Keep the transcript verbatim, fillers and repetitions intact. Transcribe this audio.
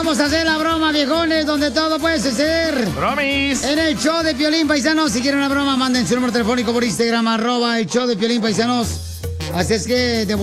Vamos a hacer la broma, viejones, donde todo puede suceder. ¡Bromis! En el show de Piolín, paisanos. Si quieren una broma, manden su número telefónico por Instagram, arroba el show de Piolín, paisanos. Así es que... de